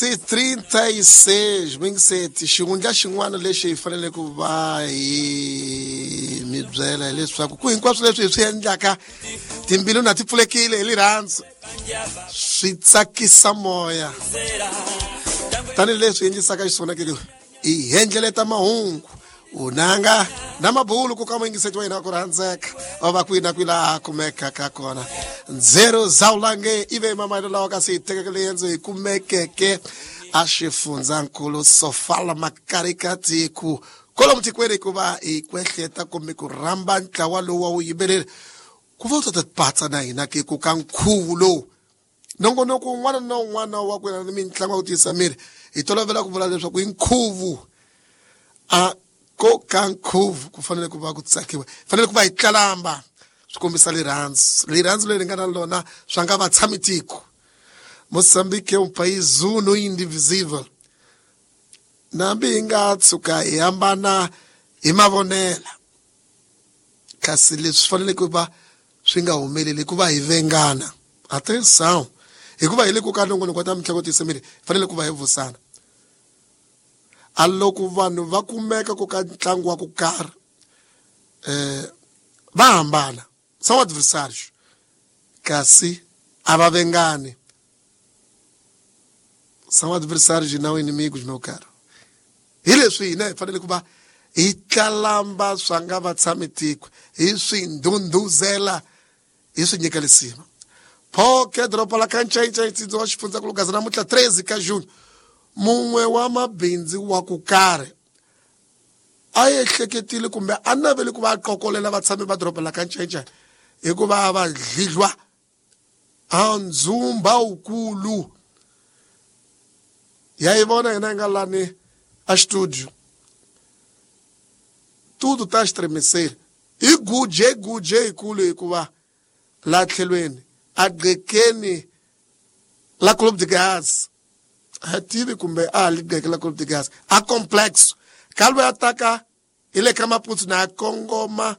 36 27 xihundla xin'wana lexi hi fanele ku va hi mi byela leswaku ku hinkwaswo leswi hi swi endlaka timbilu na ti pfulekile hi lirhandzu swi tsakisa moya tanihileswi hi endlisaka xiswona ke hi hendleleta mahungu unanga na mabulu ku kama yingiseti wa hina ku rhandzeka va va kwina kwila kumekaka kona ndzero zawulange ive mama lawa ka si tekekele yenzo hi kumekeke a xifundzankulu Sofala Makarikati ku kolomu tikweni ku va hi kwehleta kumbe ku rhamba ntlawa lowu wa wu yimbeleli ku va u ta patsa na hina ke ku ka nkhuvu lowu nongonoko un'wana na un'wana wa kwena ni mitlangu ku tisa miri hi tolovela ku vula leswaku hi nkhuvu a ko ka nkhuvu ku fanele ku va ku tsakiwa fanele ku va hi tlalamba swi kombisa lirhandzu leri nga na lona swa nga va tshami tiko Mozambique un país uno indivisible nambi hi nga tsuka hi hambana hi mavonela kasi leswi fanele ku va swi nga humeleli ku va hi vengana atenção hikuva hi le ku ka nongonoko ta mitlangu tisa miri fanele ku va hi vusana alloko vanhu va kumeka ku ka ntlangu wa ku karhi va hambana são adversários kasi a va vengani são adversários e não inimigos meu caro hi leswi hina hi fanele ku va hi tlalamba swa nga va tshami tiko hi swi ndhundhuzela hi swi nyika lisima phoke dropa la kanchaincha itsindzo wa xifundzankulu gaza namuntlha 13 ka June mun'we wa mabindzu wa ku karhi a ehleketile kumbe a navele ku va qokolela vatshami va dropa la kanchaincha hikuva va dlidlwa a ndzumba ukulu ya ivona hina nga lani a studio tudo tá estremecendo i guje ikulu hikuva la tlhelweni a gqekeni la Club de Gás a tivi kumbe a ligqeke la Club de Gás a complexo kalwe ataka ile kama putsu na kongoma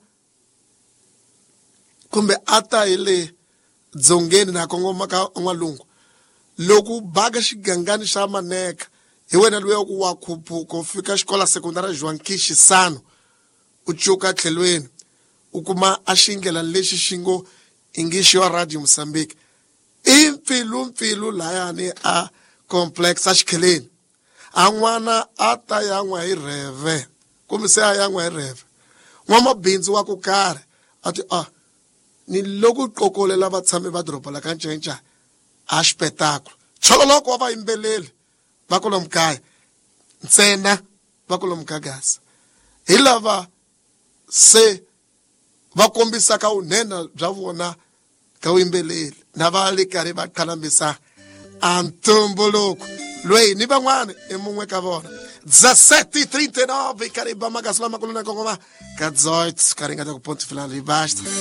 kumbe ata ile dzongeni na kongoma ka n'walungu loku baga xigangani xa Maneka hi wena loyi ku wa khuphuko fika xikola sekondari Joan Kishisano u chuka tlhelweni u kuma a xingela lexi xingo English wa Radio Mozambique impfilu layani a complex a xikheleni a n'wana a ta yan'wa hi reve kumbe se a yan'wa hi reve n'wamabindzu wa ku karhi a ti ni loko qokolela vatshami va dropa la kanchaincha a xipetakulo chololoko wa vayimbeleli va kolomu kaya ntsena va kolomu ka gasa hi lava se va kombisaka unena bya vona ka vuyimbeleri na va le karhi va qalambisa a ntumbuluko loyi ni van'wana i mun'we ka vona 17:39 karhi ba magasi lamakulu na kongoma ka Zoid ka ringata ku ponti final basta